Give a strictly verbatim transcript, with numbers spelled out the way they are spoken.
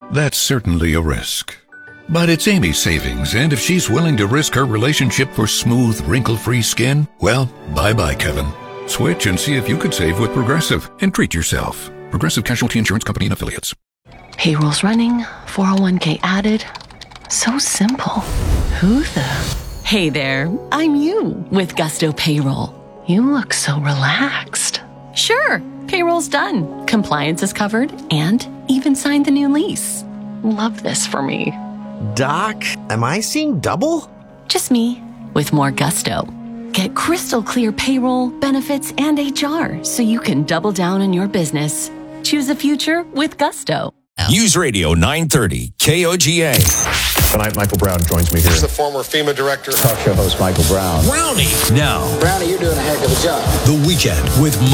That's certainly a risk. But it's Amy's savings, and if she's willing to risk her relationship for smooth, wrinkle-free skin, well, bye-bye, Kevin. Switch and see if you could save with Progressive and treat yourself. Progressive Casualty Insurance Company and Affiliates. Payroll's running, four oh one k added. So simple. Who the... Hey there, I'm you with Gusto Payroll. You look so relaxed. Sure, payroll's done, compliance is covered, and even signed the new lease. Love this for me. Doc, am I seeing double? Just me, with more gusto. Get crystal clear payroll, benefits, and H R so you can double down on your business. Choose a future with Gusto. News Radio nine thirty, K O G A. Tonight, Michael Brown joins me here. He's the former FEMA director. Talk show host Michael Brown. Brownie. Now, Brownie, you're doing a heck of a job. The Weekend with